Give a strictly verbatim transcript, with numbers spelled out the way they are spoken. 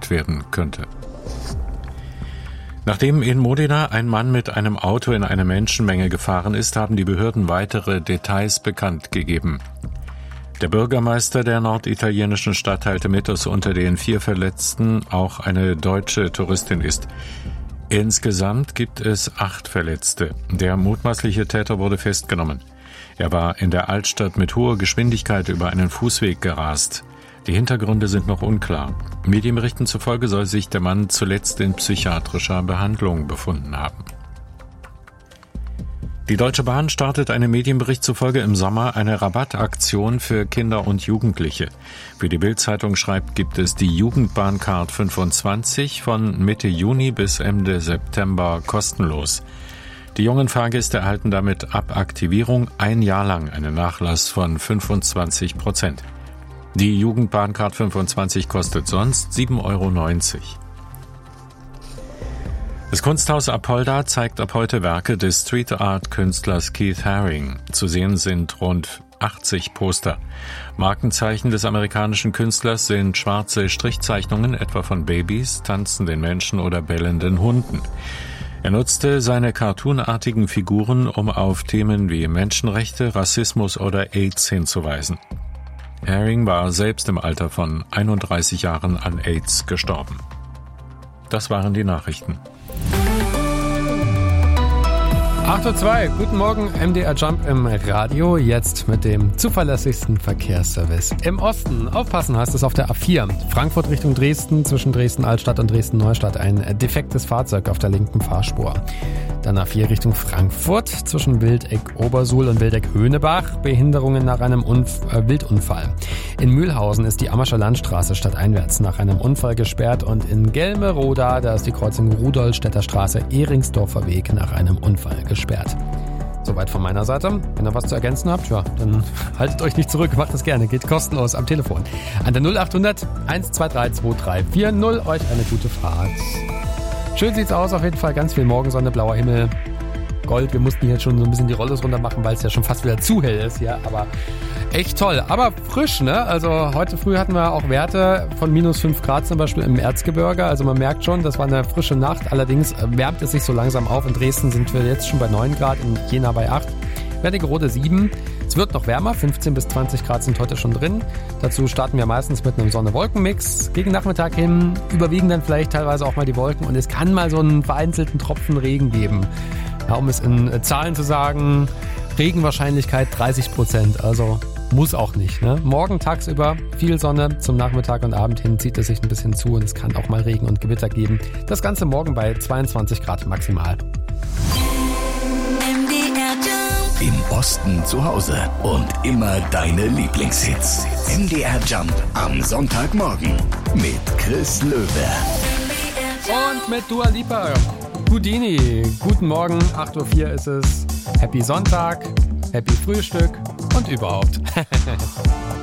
verursacht werden könnte. Nachdem in Modena ein Mann mit einem Auto in eine Menschenmenge gefahren ist, haben die Behörden weitere Details bekannt gegeben. Der Bürgermeister der norditalienischen Stadt teilte mit, dass unter den vier Verletzten auch eine deutsche Touristin ist. Insgesamt gibt es acht Verletzte. Der mutmaßliche Täter wurde festgenommen. Er war in der Altstadt mit hoher Geschwindigkeit über einen Fußweg gerast. Die Hintergründe sind noch unklar. Medienberichten zufolge soll sich der Mann zuletzt in psychiatrischer Behandlung befunden haben. Die Deutsche Bahn startet einem Medienbericht zufolge im Sommer eine Rabattaktion für Kinder und Jugendliche. Wie die Bild-Zeitung schreibt, gibt es die Jugendbahncard fünfundzwanzig von Mitte Juni bis Ende September kostenlos. Die jungen Fahrgäste erhalten damit ab Aktivierung ein Jahr lang einen Nachlass von fünfundzwanzig Prozent. Die Jugendbahncard fünfundzwanzig kostet sonst sieben Euro neunzig. Das Kunsthaus Apolda zeigt ab heute Werke des Street-Art-Künstlers Keith Haring. Zu sehen sind rund achtzig Poster. Markenzeichen des amerikanischen Künstlers sind schwarze Strichzeichnungen, etwa von Babys, tanzenden Menschen oder bellenden Hunden. Er nutzte seine cartoonartigen Figuren, um auf Themen wie Menschenrechte, Rassismus oder AIDS hinzuweisen. Haring war selbst im Alter von einunddreißig Jahren an AIDS gestorben. Das waren die Nachrichten. acht Uhr zwei, guten Morgen, M D R Jump im Radio, jetzt mit dem zuverlässigsten Verkehrsservice im Osten. Aufpassen heißt es auf der A vier, Frankfurt Richtung Dresden, zwischen Dresden-Altstadt und Dresden-Neustadt, ein defektes Fahrzeug auf der linken Fahrspur. Dann A vier Richtung Frankfurt, zwischen Wildeck-Obersuhl und Wildeck-Höhnebach, Behinderungen nach einem Unf- äh, Wildunfall. In Mühlhausen ist die Ammerscher Landstraße stadteinwärts nach einem Unfall gesperrt und in Gelmeroda, da ist die Kreuzung Rudolstädter Straße, Ehringsdorfer Weg nach einem Unfall gesperrt. Sperrt. Soweit von meiner Seite. Wenn ihr was zu ergänzen habt, ja, dann haltet euch nicht zurück, macht das gerne, geht kostenlos am Telefon. An der null achthundert eins zwei drei zwei drei vier null, euch eine gute Fahrt. Schön sieht's aus, auf jeden Fall ganz viel Morgensonne, blauer Himmel, Gold. Wir mussten jetzt schon so ein bisschen die Rollos runter machen, weil es ja schon fast wieder zu hell ist hier, aber echt toll. Aber frisch, ne? Also heute früh hatten wir auch Werte von minus fünf Grad zum Beispiel im Erzgebirge. Also man merkt schon, das war eine frische Nacht. Allerdings wärmt es sich so langsam auf. In Dresden sind wir jetzt schon bei neun Grad, in Jena bei acht. Wernigerode sieben. Es wird noch wärmer, fünfzehn bis zwanzig Grad sind heute schon drin. Dazu starten wir meistens mit einem Sonne-Wolken-Mix. Gegen Nachmittag hin überwiegen dann vielleicht teilweise auch mal die Wolken und es kann mal so einen vereinzelten Tropfen Regen geben. Ja, um es in Zahlen zu sagen, Regenwahrscheinlichkeit dreißig Prozent, also muss auch nicht. Ne? Morgen tagsüber viel Sonne, zum Nachmittag und Abend hin zieht es sich ein bisschen zu und es kann auch mal Regen und Gewitter geben. Das Ganze morgen bei zweiundzwanzig Grad maximal. Im Osten zu Hause und immer deine Lieblingshits. M D R Jump am Sonntagmorgen mit Chris Löwe. Und mit Dua Lipa, Houdini. Guten Morgen, acht Uhr vier ist es. Happy Sonntag, Happy Frühstück und überhaupt.